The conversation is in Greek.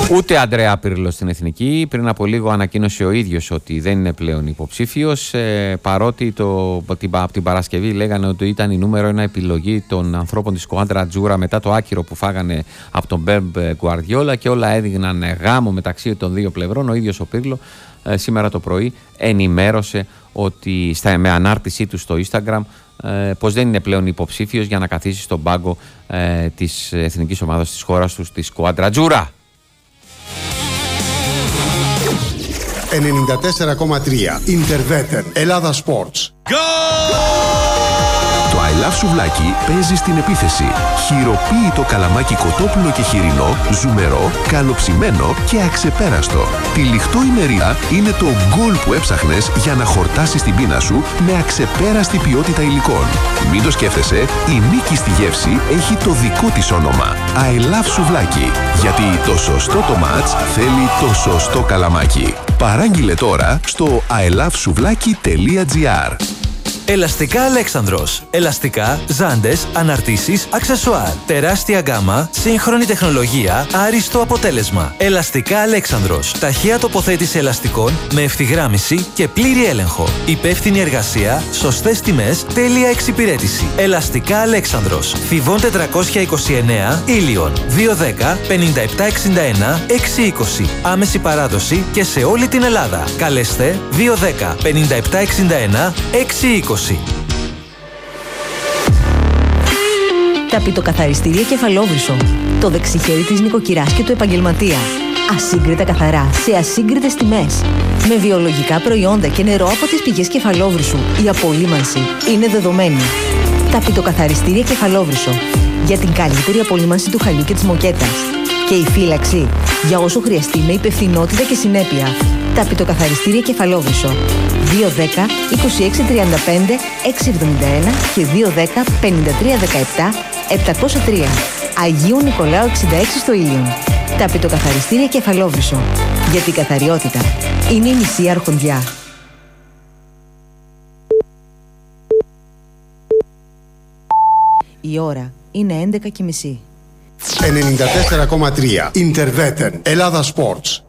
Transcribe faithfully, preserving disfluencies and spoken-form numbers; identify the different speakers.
Speaker 1: Ούτε Αντρέα Πύρλο στην Εθνική. Πριν από λίγο ανακοίνωσε ο ίδιος ότι δεν είναι πλέον υποψήφιος, ε, παρότι το, την, από την Παρασκευή λέγανε ότι ήταν η νούμερο ένα επιλογή των ανθρώπων της Σκουάντρα Τζούρα μετά το άκυρο που φάγανε από τον Μπεμπ Γκουαρδιόλα και όλα έδειχναν γάμο μεταξύ των δύο πλευρών. Ο ίδιος ο Πύρλο ε, σήμερα το πρωί ενημέρωσε ότι στα, με ανάρτησή του στο Instagram ε, πως δεν είναι πλέον υποψήφιος για να καθίσει στον πάγκο ε, της εθνικής ομάδας της χώρας του, της Σκουάντρα Τζούρα.
Speaker 2: ενενήντα τέσσερα κόμμα τρία Intervetten Ελλάδα Sports.
Speaker 3: Το I Love Σουβλάκι παίζει στην επίθεση. Χειροποίητο καλαμάκι κοτόπουλο και χοιρινό, ζουμερό, καλοψημένο και αξεπέραστο. Τυλιχτό η μερίδα είναι το γκολ που έψαχνες για να χορτάσεις την πείνα σου με αξεπέραστη ποιότητα υλικών. Μην το σκέφτεσαι, η νίκη στη γεύση έχει το δικό της όνομα. I Love Σουβλάκι. Γιατί το σωστό το μάτς θέλει το σωστό καλαμάκι. Παράγγειλε τώρα στο άι λαβ σουβλάκι τελεία τζι άρ.
Speaker 4: Ελαστικά Αλέξανδρος. Ελαστικά, ζάντες, αναρτήσεις, αξεσουάρ. Τεράστια γκάμα, σύγχρονη τεχνολογία, άριστο αποτέλεσμα. Ελαστικά Αλέξανδρος. Ταχεία τοποθέτηση ελαστικών με ευθυγράμμιση και πλήρη έλεγχο. Υπεύθυνη εργασία, σωστές τιμές, τέλεια εξυπηρέτηση. Ελαστικά Αλέξανδρος. Θηβών τετρακόσια είκοσι εννέα, Ήλιον. δύο δέκα πενήντα επτά εξήντα ένα εξακόσια είκοσι. Άμεση παράδοση και σε όλη την Ελλάδα. Καλέστε δύο δέκα πενήντα επτά εξήντα ένα εξακόσια είκοσι.
Speaker 5: Ταπητοκαθαριστήρια Κεφαλόβρυσο. Το δεξιχέρι της νοικοκυράς και του επαγγελματία. Ασύγκριτα καθαρά, σε ασύγκριτες τιμές. Με βιολογικά προϊόντα και νερό από τις πηγές Κεφαλόβρυσου. Η απολύμανση είναι δεδομένη. Ταπητοκαθαριστήρια Κεφαλόβρυσο. Για την καλύτερη απολύμανση του χαλιού και της μοκέτας. Και η φύλαξη για όσο χρειαστεί με υπευθυνότητα και συνέπεια. Ταπητοκαθαριστήρια Κεφαλόβρυσο. δύο δέκα είκοσι έξι τριάντα πέντε εξακόσια εβδομήντα ένα και δύο δέκα πενήντα τρία δεκαεπτά επτακόσια τρία. Αγίου Νικολάου εξήντα έξι στο Ήλιον. Ταπητοκαθαριστήρια Κεφαλόβρυσο. Γιατί η καθαριότητα είναι η μισή αρχοντιά. Η ώρα είναι έντεκα και μισή.
Speaker 2: ενενήντα τέσσερα κόμμα τρία Intervetten Ελλάδα Sports.